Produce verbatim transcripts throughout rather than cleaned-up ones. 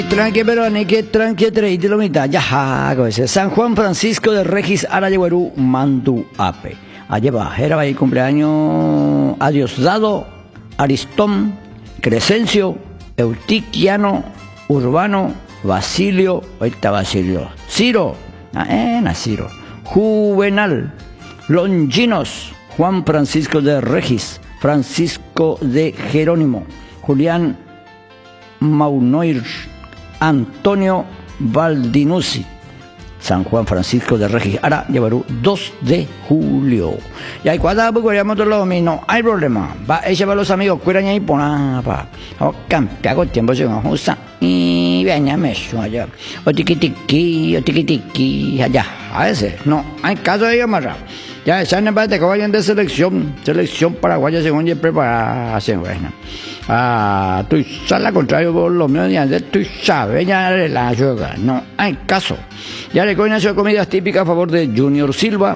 Tranque peruane, que tranque treiti lo mitad, ya San Juan Francisco de Regis Arayeguerú, Mandu Ape. Allá va, era ahí cumpleaños a Diosdado, Aristón, Crescencio, Eutiquiano, Urbano, Basilio, ahí está Basilio, Ciro, ah, eh, Ciro, Juvenal, Longinos, Juan Francisco de Regis, Francisco de Jerónimo, Julián Maunoir, Antonio Valdinucci, San Juan Francisco de Regis Arayeguerú, dos de julio. Y hay cuatro porque ya otro lado no hay problema. Va, ella va los amigos, cuidan ahí por nada, pa. O campea con tiempo se van a usar. Y veña me allá. O tiqui tiqui, o tiqui tiqui, allá. A ese, no, hay caso de llamar. Ya están en parte que vayan de selección, selección paraguaya según ya preparación, bueno. Ah, tú sabes la contrario por lo menos ya tú sabes ya la yoga, no hay caso. Ya le cogen sus comidas típicas a favor de Junior Silva,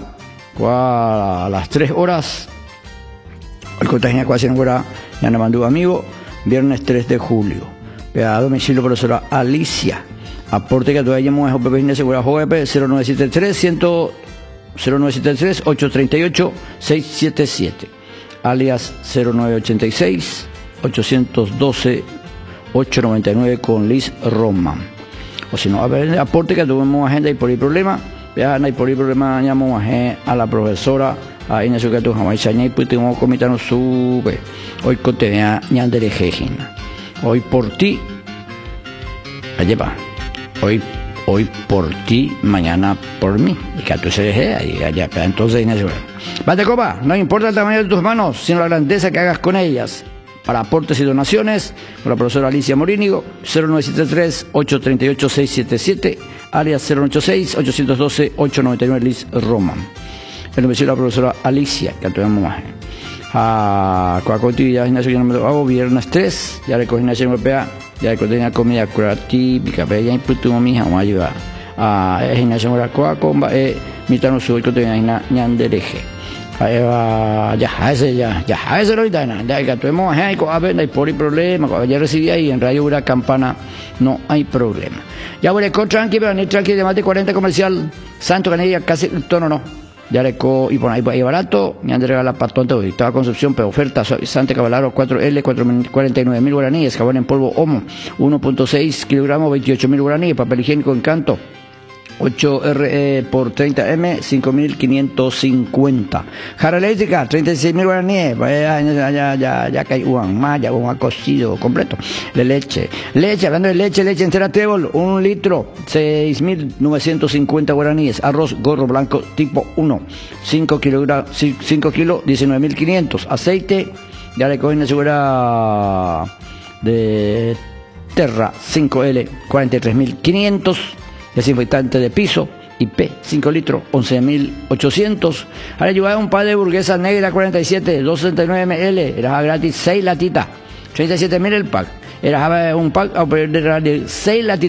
a las tres horas. El contagio casi en hora, ya nos mandó amigo, viernes tres de julio. A domicilio profesora Alicia. Aporte que todavía llamamos a Pepe de Seguridad J P cero nueve siete tres, cero nueve siete tres, ocho tres ocho, seis siete siete, alias cero nueve ocho seis, ocho uno dos, ocho nueve nueve con Liz Roman. O si no, a ver, aporte que tuvimos agenda y por el problema, ya no hay por el problema, llamamos a la profesora, a Inés Ucatu Jamaisaña y pues tengo que comentarnos sube. Hoy contenía ñandere jejina. Hoy por ti, allá va. Hoy Hoy por ti, mañana por mí. Y que tú se deje ahí, allá. Entonces, Inés, Bate copa, no importa el tamaño de tus manos, sino la grandeza que hagas con ellas. Para aportes y donaciones, con la profesora Alicia Morínigo, cero nueve siete tres, ocho tres ocho, seis siete siete, alias cero ocho seis, ocho uno dos, ocho nueve nueve, Liz Roman. El domicilio de la profesora Alicia, que tuvimos más. A Coacoti, ya Ignacio, que no me hago, viernes tres, ya le cogí Ignacio Europea. Ya le contenía comida cura típica, pero ya imputó mi hija, vamos a ayudar. A Ignacio Moracoa, comba, eh, mitano su, que tenía ñandereje. Ya, a ese, ya, ya, a ese lo vitana. Ya que tuvimos a Jaico, a ver, no hay por el problema. Ya recibí ahí en Radio Ura Campana, no hay problema. Ya voy con tranqui, pero ni tranqui de más de cuarenta comercial. Santo Canella, casi el tono no. Ya le co y por ahí, ahí barato, me han de regalar para tonto, estaba Concepción, pero oferta suavizante Cabalaro cuatro L, cuarenta y nueve mil guaraníes, jabón en polvo Omo, uno punto seis kilogramos, veintiocho mil guaraníes, papel higiénico Encanto, ocho R E por treinta M, cinco mil quinientos cincuenta. Jarra eléctrica, treinta y seis mil guaraníes, ya, ya, ya, ya que hay un más, ya un cocido completo. De leche, leche, hablando de leche, leche entera Trébol, un litro, seis mil novecientos cincuenta guaraníes. Arroz gorro blanco tipo uno, cinco kilos, cinco kilos, diecinueve mil quinientos. Aceite, ya le cogen la segura de Terra, cinco L, cuarenta y tres mil quinientos. Desinfectante de piso, I P, cinco litros, once mil ochocientos. Ahora llevaba un par de burguesas negras cuarenta y siete, doscientos sesenta y nueve mililitros, era gratis seis latitas, treinta y siete mil el pack. Era un pack a poder de seis latitas.